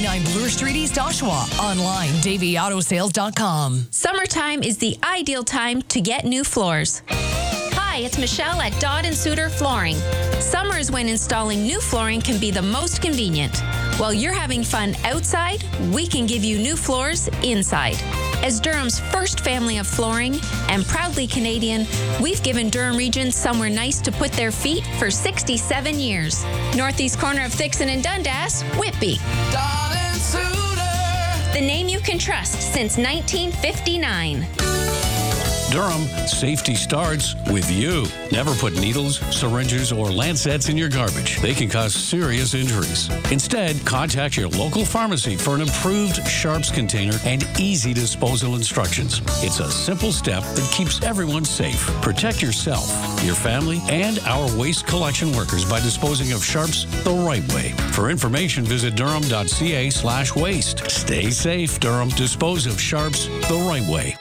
29 Bloor Street, East Oshawa. Online, DavyAutoSales.com. Summertime is the ideal time to get new floors. Hi, it's Michelle at Dodd & Suter Flooring. Summer is when installing new flooring can be the most convenient. While you're having fun outside, we can give you new floors inside. As Durham's first family of flooring and proudly Canadian, we've given Durham Region somewhere nice to put their feet for 67 years. Northeast corner of Thixon and Dundas, Whitby. Dodd & Suter. The name you can trust since 1959. Durham, safety starts with you. Never put needles, syringes, or lancets in your garbage. They can cause serious injuries. Instead, contact your local pharmacy for an improved Sharps container and easy disposal instructions. It's a simple step that keeps everyone safe. Protect yourself, your family, and our waste collection workers by disposing of Sharps the right way. For information, visit durham.ca/waste. Stay safe, Durham. Dispose of Sharps the right way.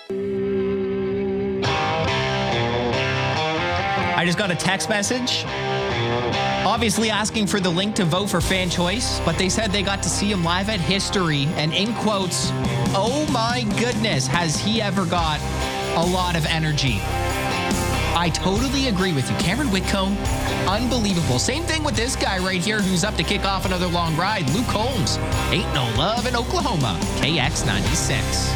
I just got a text message, obviously asking for the link to vote for Fan Choice, but they said they got to see him live at History, and in quotes, oh my goodness, has he ever got a lot of energy. I totally agree with you. Cameron Whitcomb, unbelievable. Same thing with this guy right here who's up to kick off another long ride, Luke Holmes. Ain't no love in Oklahoma, KX96.